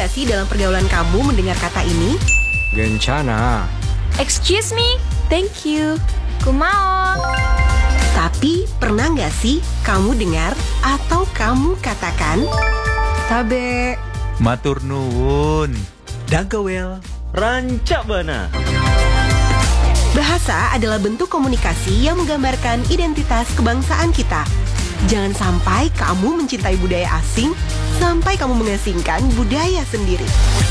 nggak sih dalam pergaulan kamu mendengar kata ini? Gencana. Excuse me, thank you. Kumaha. Tapi pernah nggak sih kamu dengar atau kamu katakan Tabe. Matur nuwun. Dagawel. Rancak bana. bahasa adalah bentuk komunikasi yang menggambarkan identitas kebangsaan kita. Jangan sampai kamu mencintai budaya asing sampai kamu mengasingkan budaya sendiri.